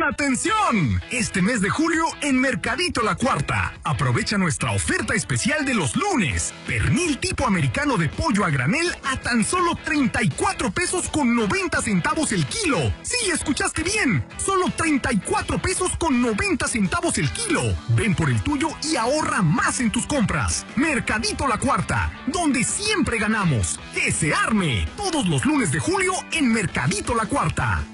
atención! Este mes de julio en Mercadito La Cuarta. Aprovecha nuestra oferta especial de los lunes. Pernil tipo americano de pollo a granel a tan solo 34 pesos con 90 centavos el kilo. Sí, escuchaste bien. Solo 34 pesos con 90 centavos el kilo. Ven por el tuyo y ahorra más en tus compras. Mercadito La Cuarta, donde siempre ganamos. ¡Que se arme! Todos los lunes de julio en Mercadito La Cuarta.